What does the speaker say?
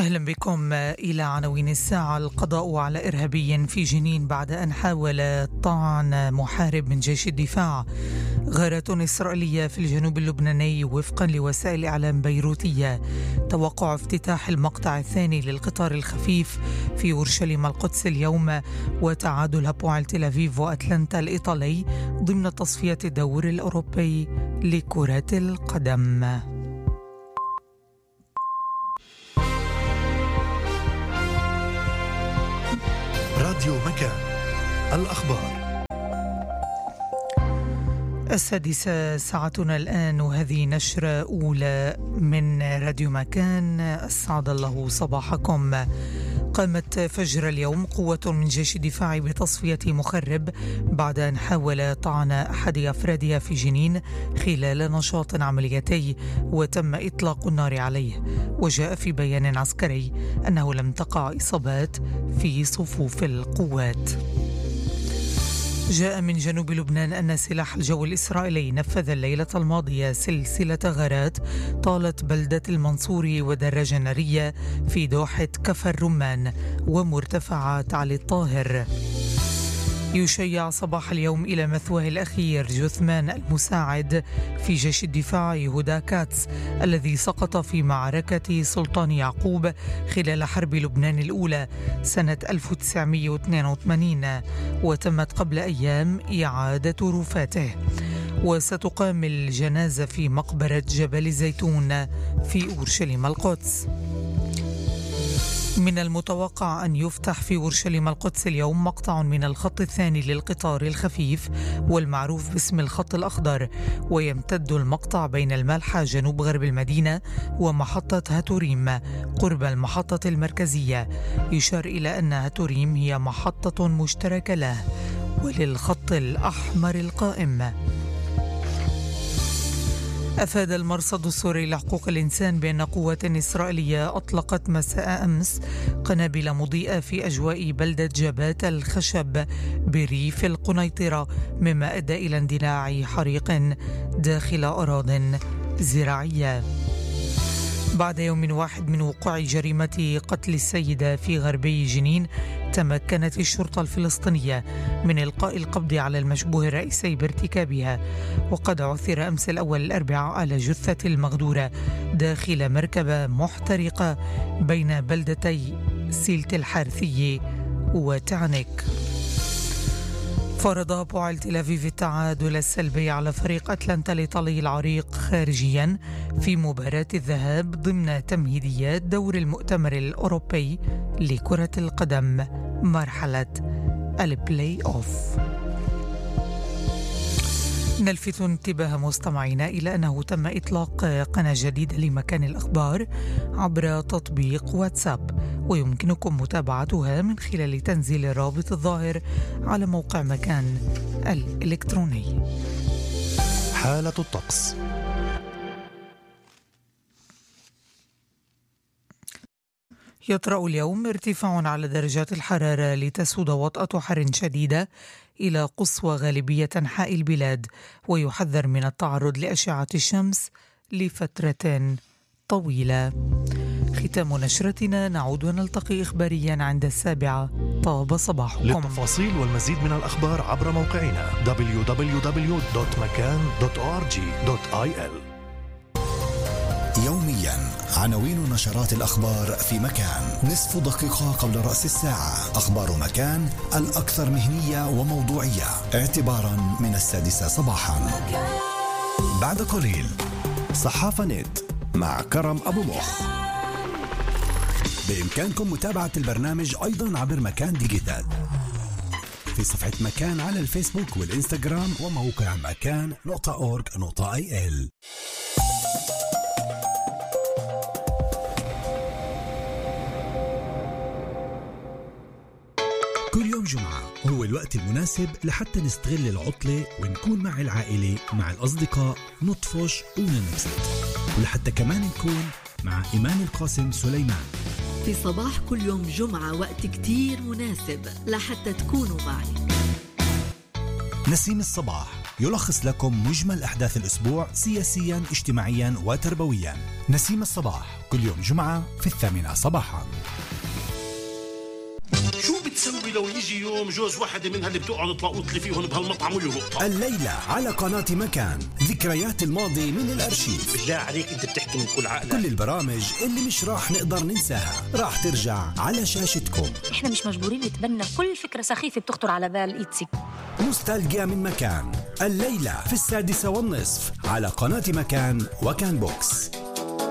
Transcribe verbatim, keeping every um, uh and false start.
أهلا بكم إلى عناوين الساعة. القضاء على إرهابي في جنين بعد أن حاول طعن محارب من جيش الدفاع. غارات إسرائيلية في الجنوب اللبناني وفقا لوسائل إعلام بيروتية. توقع افتتاح المقطع الثاني للقطار الخفيف في أورشليم القدس اليوم، وتعادل هابوعل تل أبيب وأتلانتا الإيطالي ضمن تصفية الدور الأوروبي لكرة القدم. راديو مكان، الأخبار السادسة ساعتنا الآن، وهذه نشرة أولى من راديو مكان. أسعد الله صباحكم. قامت فجر اليوم قوة من جيش الدفاع بتصفية مخرب بعد أن حاول طعن أحد أفرادها في جنين خلال نشاط عملياتي، وتم إطلاق النار عليه. وجاء في بيان عسكري أنه لم تقع إصابات في صفوف القوات. جاء من جنوب لبنان أن سلاح الجو الإسرائيلي نفذ الليلة الماضية سلسلة غارات طالت بلدة المنصوري ودراجة نارية في دوحة كفر الرمان ومرتفعات علي الطاهر. يشيع صباح اليوم إلى مثواه الأخير جثمان المساعد في جيش الدفاع يهودا كاتس الذي سقط في معركة سلطان يعقوب خلال حرب لبنان الأولى سنة ألف وتسعمائة واثنين وثمانين، وتمت قبل أيام إعادة رفاته. وستقام الجنازة في مقبرة جبل الزيتون في أورشليم القدس. من المتوقع أن يفتح في أورشليم القدس اليوم مقطع من الخط الثاني للقطار الخفيف والمعروف باسم الخط الأخضر، ويمتد المقطع بين المالحة جنوب غرب المدينة ومحطة هاتوريم قرب المحطة المركزية. يشار إلى أن هاتوريم هي محطة مشتركة له وللخط الأحمر القائم. أفاد المرصد السوري لحقوق الإنسان بأن قوات إسرائيلية أطلقت مساء أمس قنابل مضيئة في أجواء بلدة جبات الخشب بريف القنيطرة، مما أدى إلى اندلاع حريق داخل أراضٍ زراعية. بعد يوم واحد من وقوع جريمة قتل السيدة في غربي جنين، تمكنت الشرطة الفلسطينية من إلقاء القبض على المشبوه الرئيسي بارتكابها. وقد عثر أمس الأول الأربعاء على جثة المغدورة داخل مركبة محترقة بين بلدتي سيلت الحارثية وتعنك. فرض هابوعل تل أبيب التعادل السلبي على فريق أتلانتا الإيطالي العريق خارجيا في مباراة الذهاب ضمن تمهيديات دور المؤتمر الأوروبي لكرة القدم مرحلة البلاي أوف. نلفت انتباه مستمعينا إلى أنه تم إطلاق قناة جديدة لمكان الأخبار عبر تطبيق واتساب، ويمكنكم متابعتها من خلال تنزيل الرابط الظاهر على موقع مكان الإلكتروني. حالة الطقس. يطرأ اليوم ارتفاع على درجات الحرارة لتسود وطأة حر شديدة إلى قصوى غالبية أنحاء البلاد، ويحذر من التعرض لأشعة الشمس لفترة طويلة. ختام نشرتنا، نعود ونلتقي إخباريا عند السابعة. طاب صباحكم. للتفاصيل والمزيد من الأخبار عبر موقعنا دبليو دبليو دبليو دوت مكان دوت أو آر جي دوت آي إل. يوميا عناوين نشرات الأخبار في مكان. نصف دقيقة قبل رأس الساعة أخبار مكان الأكثر مهنية وموضوعية اعتبارا من السادسة صباحا. بعد قليل صحافة نت مع كرم أبو مخ. بإمكانكم متابعة البرنامج أيضا عبر مكان ديجيتال في صفحة مكان على الفيسبوك والإنستغرام وموقع مكان نقطة أورج نقطة آي إل. كل يوم جمعة هو الوقت المناسب لحتى نستغل العطلة ونكون مع العائلة مع الأصدقاء، نطفش وننبسط، ولحتى كمان نكون مع إيمان القاسم سليمان في صباح كل يوم جمعة. وقت كتير مناسب لحتى تكونوا معي. نسيم الصباح يلخص لكم مجمل أحداث الأسبوع سياسيا اجتماعيا وتربويا. نسيم الصباح كل يوم جمعة في الثامنة صباحا. شو بتسوي لو يجي يوم جوز واحدة منها اللي بتقعد تلاقوط لي فيهم بهالمطعم ويهبطها؟ الليلة على قناة مكان، ذكريات الماضي من الأرشيف. بالله عليك أنت بتحكي من كل عقلك. كل البرامج اللي مش راح نقدر ننساها راح ترجع على شاشتكم. إحنا مش مجبورين نتبنى كل فكرة سخيفة بتخطر على بال إيتسي. نوستالجيا من مكان، الليلة في السادسة والنصف على قناة مكان وكان بوكس.